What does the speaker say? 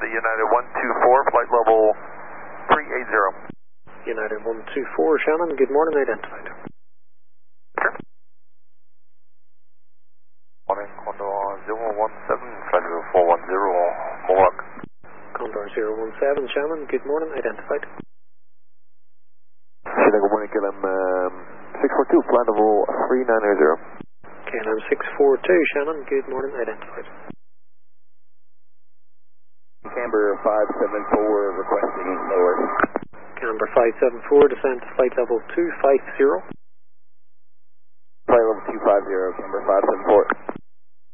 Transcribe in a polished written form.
United 124, flight level 380. United 124, Shannon, good morning, identified. Sure. Morning, Condor 017, flight level 410, Mohawk. Condor 017, Shannon, good morning, identified. Shannon, good morning, KLM 642, flight level 3900. KLM 642, Shannon, good morning, identified. Camber 574, requesting lower. Camber 574, descend to flight level 250. Flight level 250, Camber 574.